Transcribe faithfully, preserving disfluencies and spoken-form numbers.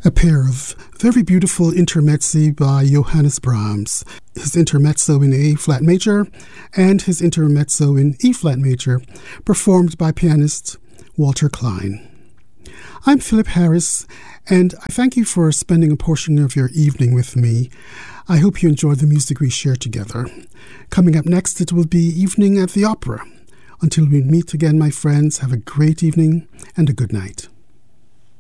A pair of very beautiful intermezzi by Johannes Brahms, his intermezzo in A-flat major and his intermezzo in E-flat major, performed by pianist Walter Klein. I'm Philip Harris, and I thank you for spending a portion of your evening with me. I hope you enjoyed the music we shared together. Coming up next, it will be Evening at the Opera. Until we meet again, my friends, have a great evening and a good night.